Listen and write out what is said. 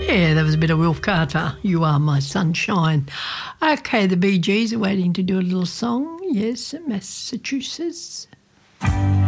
Yeah, that was a bit of Wilf Carter. You Are My Sunshine. Okay, the Bee Gees are waiting to do a little song. Yes, Massachusetts.